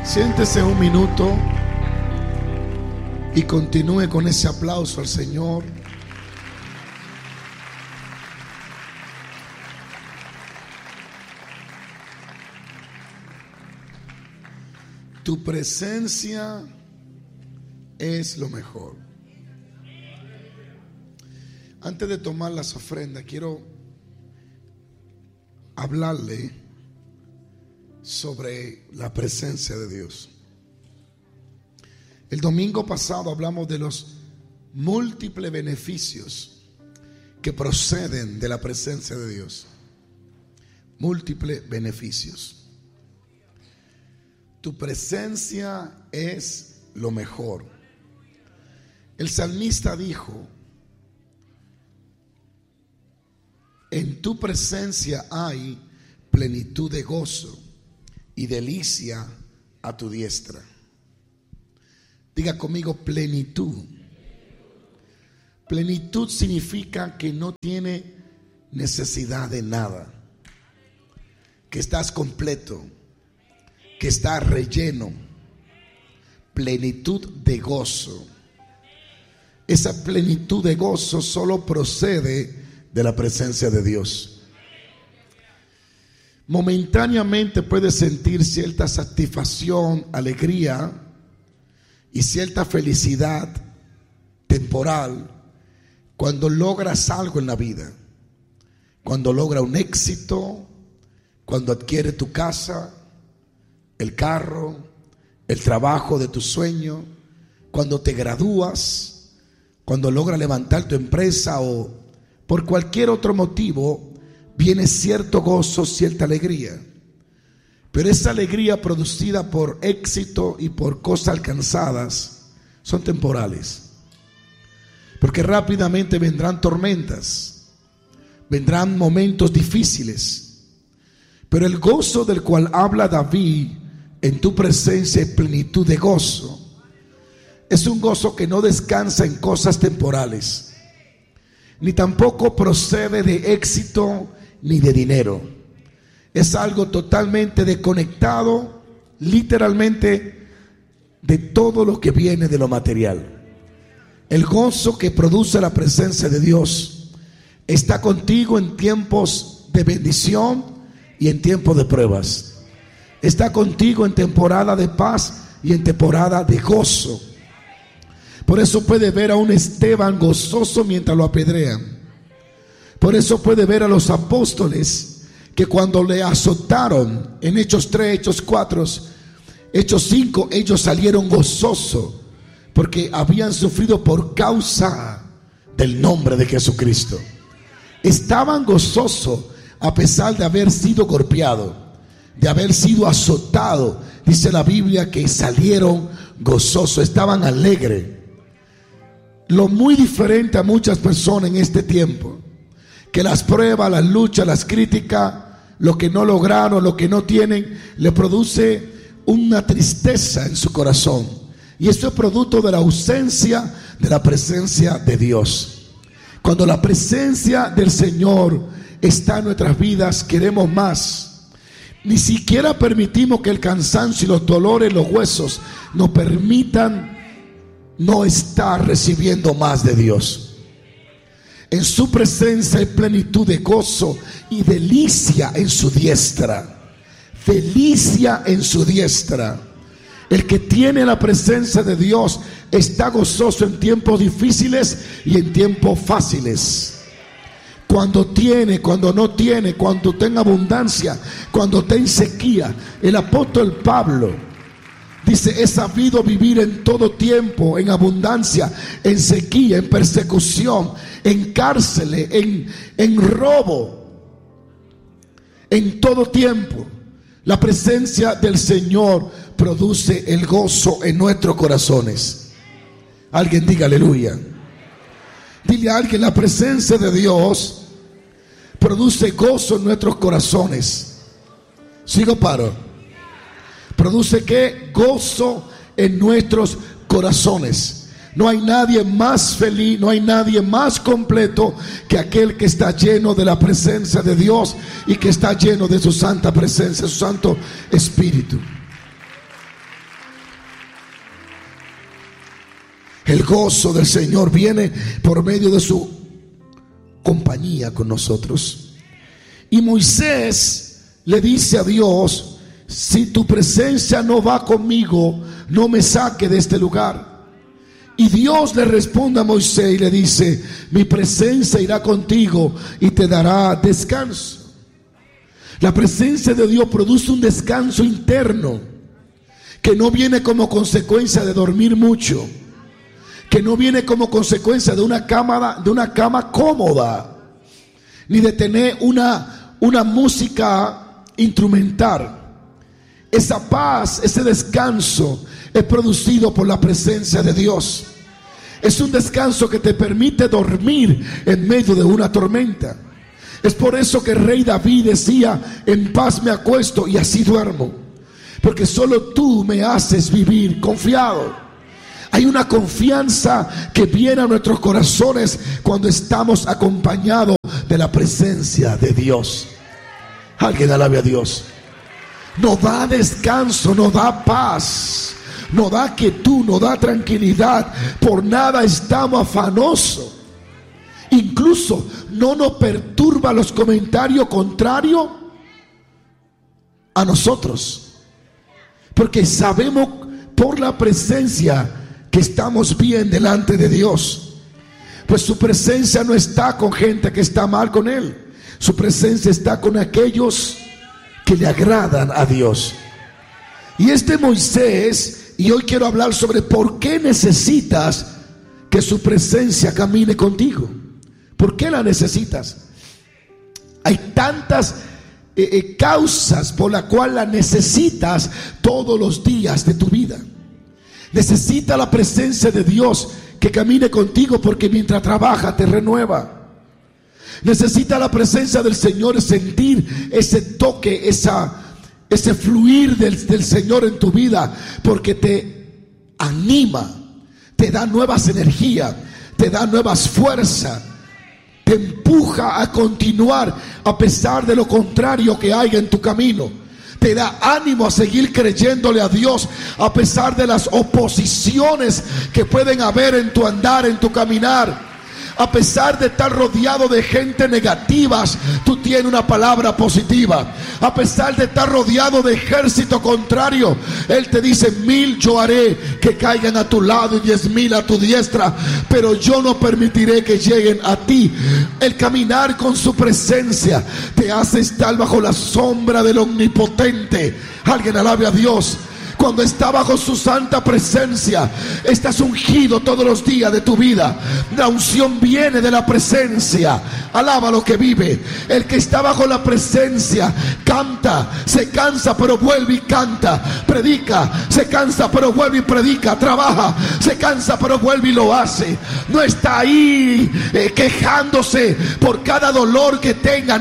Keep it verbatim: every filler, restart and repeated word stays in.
Siéntese un minuto y continúe con ese aplauso al Señor. Tu presencia es lo mejor. Antes de tomar las ofrendas, quiero hablarle sobre la presencia de Dios. El domingo pasado hablamos de los múltiples beneficios que proceden de la presencia de Dios. Múltiples beneficios. Tu presencia es lo mejor. El salmista dijo: en tu presencia hay plenitud de gozo y delicia a tu diestra. Diga conmigo: plenitud. Plenitud significa que no tiene necesidad de nada, que estás completo, que estás relleno. Plenitud de gozo. Esa plenitud de gozo solo procede de la presencia de Dios. Momentáneamente puedes sentir cierta satisfacción, alegría y cierta felicidad temporal cuando logras algo en la vida, cuando logras un éxito, cuando adquieres tu casa, el carro, el trabajo de tu sueño, cuando te gradúas, cuando logras levantar tu empresa o por cualquier otro motivo. Viene cierto gozo, cierta alegría. Pero esa alegría producida por éxito y por cosas alcanzadas son temporales. Porque rápidamente vendrán tormentas, vendrán momentos difíciles. Pero el gozo del cual habla David, en tu presencia y plenitud de gozo, es un gozo que no descansa en cosas temporales, ni tampoco procede de éxito ni de dinero. Es algo totalmente desconectado, literalmente, de todo lo que viene de lo material. El gozo que produce la presencia de Dios está contigo en tiempos de bendición y en tiempos de pruebas. Está contigo en temporada de paz y en temporada de gozo. Por eso puede ver a un Esteban gozoso mientras lo apedrean. Por eso puede ver a los apóstoles que cuando le azotaron en Hechos tres, Hechos cuatro, Hechos cinco, ellos salieron gozosos porque habían sufrido por causa del nombre de Jesucristo. Estaban gozosos a pesar de haber sido golpeados, de haber sido azotados. Dice la Biblia que salieron gozosos, estaban alegres. Lo muy diferente a muchas personas en este tiempo, que las pruebas, las luchas, las críticas, lo que no lograron, lo que no tienen, le produce una tristeza en su corazón. Y esto es producto de la ausencia de la presencia de Dios. Cuando la presencia del Señor está en nuestras vidas, queremos más. Ni siquiera permitimos que el cansancio y los dolores, los huesos, nos permitan no estar recibiendo más de Dios. En su presencia hay plenitud de gozo y delicia en su diestra. Delicia en su diestra. El que tiene la presencia de Dios está gozoso en tiempos difíciles y en tiempos fáciles. Cuando tiene, cuando no tiene, cuando tenga abundancia, cuando está en sequía. El apóstol Pablo dice: he sabido vivir en todo tiempo, en abundancia, en sequía, en persecución, en cárceles, en, en robo, en todo tiempo. La presencia del Señor produce el gozo en nuestros corazones. Alguien diga aleluya. Dile a alguien: la presencia de Dios produce gozo en nuestros corazones. ¿Sigo paro? Produce ¿qué? Gozo en nuestros corazones. No hay nadie más feliz, no hay nadie más completo que aquel que está lleno de la presencia de Dios y que está lleno de su santa presencia, su santo Espíritu. El gozo del Señor viene por medio de su compañía con nosotros. Y Moisés le dice a Dios: si tu presencia no va conmigo, no me saque de este lugar. Y Dios le responde a Moisés y le dice: mi presencia irá contigo y te dará descanso. La presencia de Dios produce un descanso interno que no viene como consecuencia de dormir mucho, que no viene como consecuencia de una cama, de una cama cómoda, ni de tener una, una música instrumental. Esa paz, ese descanso es producido por la presencia de Dios. Es un descanso que te permite dormir en medio de una tormenta. Es por eso que el rey David decía: en paz me acuesto y así duermo, porque solo tú me haces vivir confiado. Hay una confianza que viene a nuestros corazones cuando estamos acompañados de la presencia de Dios. Alguien alabe a Dios. Nos da descanso, nos da paz, nos da quietud, nos da tranquilidad. Por nada estamos afanosos. Incluso no nos perturba los comentarios contrarios a nosotros, porque sabemos por la presencia que estamos bien delante de Dios. Pues su presencia no está con gente que está mal con Él. Su presencia está con aquellos que le agradan a Dios. Y este Moisés, y hoy quiero hablar sobre por qué necesitas que su presencia camine contigo. ¿Por qué la necesitas? Hay tantas eh, eh, causas por las cuales la necesitas todos los días de tu vida. Necesita la presencia de Dios que camine contigo, porque mientras trabaja te renueva. Necesita la presencia del Señor, sentir ese toque, esa, ese fluir del, del Señor en tu vida, porque te anima, te da nuevas energías, te da nuevas fuerzas, te empuja a continuar a pesar de lo contrario que haya en tu camino. Te da ánimo a seguir creyéndole a Dios a pesar de las oposiciones que pueden haber en tu andar, en tu caminar. A pesar de estar rodeado de gente negativas, tú tienes una palabra positiva. A pesar de estar rodeado de ejército contrario, Él te dice: mil yo haré que caigan a tu lado y diez mil a tu diestra, pero yo no permitiré que lleguen a ti. El caminar con su presencia te hace estar bajo la sombra del Omnipotente. Alguien alabe a Dios. Cuando está bajo su santa presencia, estás ungido todos los días de tu vida. La unción viene de la presencia. Alaba lo que vive. El que está bajo la presencia canta, se cansa pero vuelve y canta. Predica, se cansa pero vuelve y predica. Trabaja, se cansa pero vuelve y lo hace. No está ahí eh, quejándose por cada dolor que tenga.